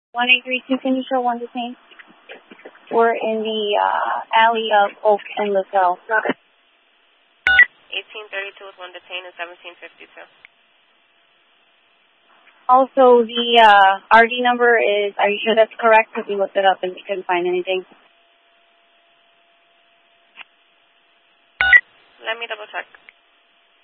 1832, can you show one detained? We're in the alley of Oak and LaSalle. 1832 with one detained and 1752. Also, the RD number is, are you sure that's correct? Because we looked it up and we couldn't find anything. Let me double check.